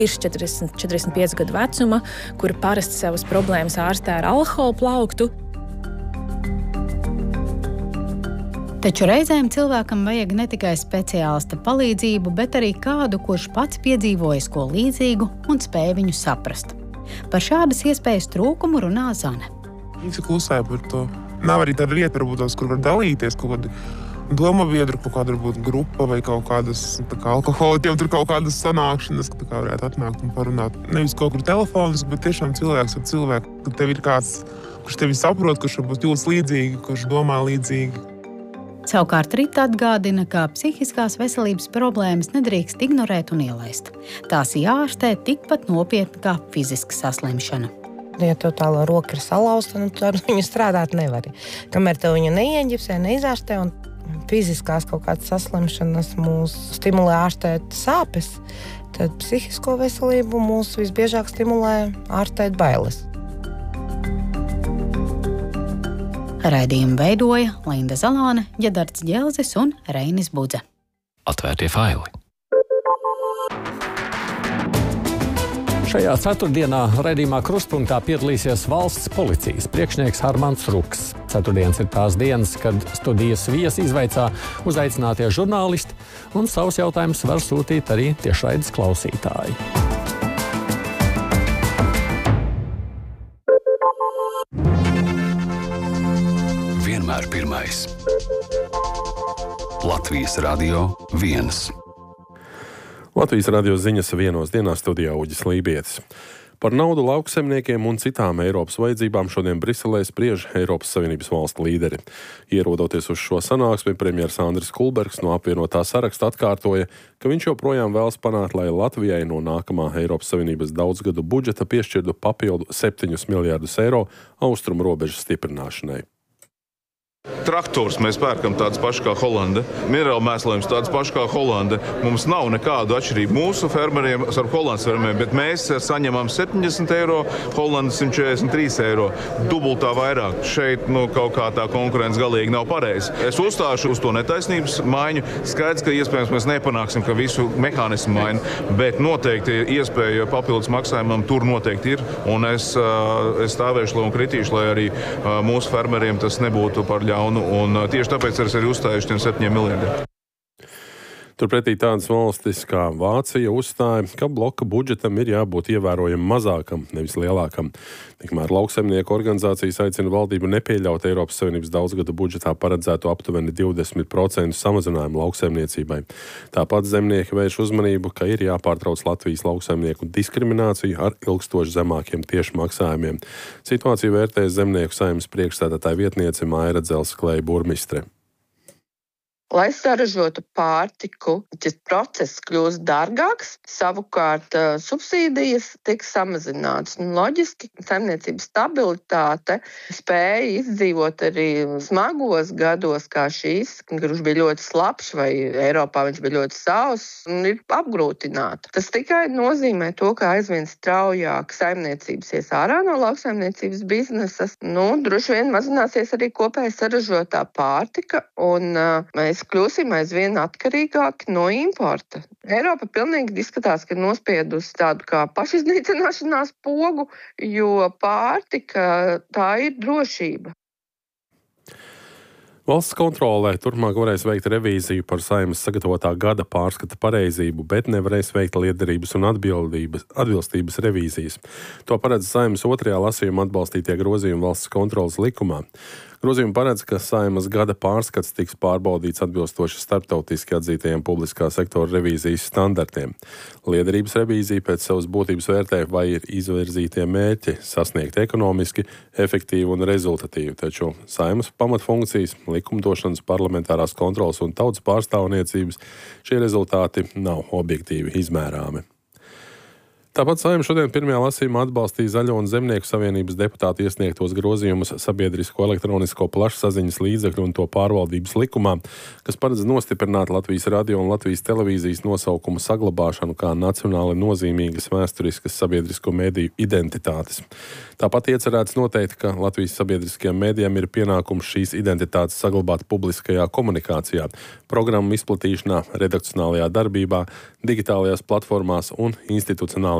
Ir 40-45 gadu vecuma, kura parasti savas problēmas ārstē ar alkohola plauktu. Taču reizēm cilvēkam vajag ne tikai speciālista palīdzību, bet arī kādu, kurš pats piedzīvojis ko līdzīgu un spēj viņu saprast. Par šādas iespējas trūkumu runā Zane. Visi klusē par to. Nav arī tāda vieta, varbūt, kur var dalīties, kaut kāda domabiedru, kaut kāda varbūt grupa vai kaut kādas alkoholiķiem, tur kaut kādas sanākšanas, ka varētu atnākt un parunāt. Nevis kaut kur telefonis, bet tiešām cilvēks ar cilvēku, ka tev ir kāds, kurš tevi saprot, kurš varbūt jūtas līdzīgi, kurš domā līdzīgi. Savukārt Rita atgādina, ka psihiskās veselības problēmas nedrīkst ignorēt un ielaist. Tās jāārstē tikpat nopietni kā fiziska saslimšana. Ja tev tālā roka ir salauzta, tu ar viņu strādāt nevari. Kamēr tev viņu neieģipsē, neizārstē, un fiziskās kaut kādas saslimšanas mūs stimulē ārstēt sāpes, tad psihisko veselību mūs visbiežāk stimulē ārstēt bailes. Raidījumu veidoja Linda Zalāne, Ģedards Ģelzis un Reinis Budze. Atvērtie faili. Šajā ceturtdienā raidījumā Krustpunktā piedalīsies valsts policijas priekšnieks Armands Ruks. Ceturtdienas ir tās dienas, kad studijas viesi izvaicā uzaicinātie žurnālisti, un savus jautājumus var sūtīt arī tiešraides klausītāji. Vienmēr pirmais. Latvijas Radio 1. Latvijas radio ziņas 1:00 studijā Uģis Lībietis. Par naudu lauksaimniekiem un citām Eiropas vajadzībām šodien Briselē spriež Eiropas Savienības valstu līderi. Ierodoties uz šo sanāksmi, premjers Andris Kulbergs no apvienotā saraksta atkārtoja, ka viņš joprojām vēlas panākt, lai Latvijai no nākamā Eiropas Savienības daudzgadu budžeta piešķirtu papildu 7 miljardus eiro austrumu robežas stiprināšanai. Traktors mēs pērkam tāds pašs kā Holanda, minerālu mēslojums tāds pašs kā Holanda. Mums nav nekādu atšķirību mūsu fermeriem ar Holandas fermeriem, bet mēs saņemam 70 eiro, Holanda 143 eiro, dubultā vairāk. Šeit kaut kā tā konkurence galīgi nav pareiza. Es uzstāšu uz to netaisnības maiņu. Skaidrs, ka iespējams mēs nepanāksim, ka visu mehānismu maina, bet noteikti iespēja papildus maksājumam tur noteikti ir. Un es stāvēšu un kritīšu, lai arī mūsu fermeriem tas nebūtu par ļaunu. Un tieši tāpēc es arī uzstāju tiem 7 miljardiem. Turpretī tādas valstis kā Vācija uzstāja, ka bloka budžetam ir jābūt ievērojami mazākam, nevis lielākam. Tikmēr lauksaimnieku organizācijas aicina valdību nepieļaut Eiropas Savienības daudzgadu budžetā paredzētu aptuveni 20% samazinājumu lauksaimniecībai. Tāpat zemnieki vērš uzmanību, ka ir jāpārtrauc Latvijas lauksaimnieku diskrimināciju ar ilgstoši zemākiem tieši maksājumiem. Situāciju vērtēs zemnieku saeimas priekšsēdētāja vietniece Maira Dzelzs-Kleja burmistre. Lai saražotu pārtiku, šis process kļūst dārgāks, savukārt subsīdijas tiek samazinātas. Loģiski, saimniecības stabilitāte spēja izdzīvot arī smagos gados, kā šīs, kurš bija ļoti slapjš vai Eiropā viņš bija ļoti sauss, un ir apgrūtināta. Tas tikai nozīmē to, ka aizvien straujāk saimniecības ies ārā no lauksaimniecības biznesas. Droši vien mazināsies arī kopēja saražotā pārtika, un mēs kļūsim aizvien atkarīgāki no importa. Eiropa pilnīgi izskatās, ka ir nospiedusi tādu kā pašiznīcināšanās pogu, jo pārtika tā ir drošība. Valsts kontrolē turpmāk varēs veikt revīziju par Saeimas sagatavotā gada pārskata pareizību, bet nevarēs veikt lietderības un atbilstības revīzijas. To paredz Saeimas 2. lasījuma atbalstītie grozījumi valsts kontroles likumā. Grozījumi paredz, ka Saeimas gada pārskats tiks pārbaudīts atbilstoši starptautiski atzītajiem publiskā sektora revīzijas standartiem. Lietderības revīzija pēc savas būtības vērtē, vai ir izvirzītie mērķi sasniegt ekonomiski, efektīvi un rezultatīvi, taču Saeimas pamatfunkcijas, likumdošanas, parlamentārās kontrolas un tautas pārstāvniecības šie rezultāti nav objektīvi izmērāmi. Tāpat Saeima šodien pirmajā lasījumā atbalstīja Zaļo un Zemnieku savienības deputātu iesniegtos grozījumus sabiedrisko elektronisko plašsaziņas līdzekļu un to pārvaldības likumā, kas paredz nostiprināt Latvijas radio un Latvijas televīzijas nosaukumu saglabāšanu kā nacionāli nozīmīgas vēsturiskas sabiedrisko mediju identitātes. Tāpat iecerēts noteikt, ka Latvijas sabiedriskajiem medijiem ir pienākums šīs identitātes saglabāt publiskajā komunikācijā, programmu izplatīšanā, redakcionālajā darbībā, digitālajās platformās un institucionālajā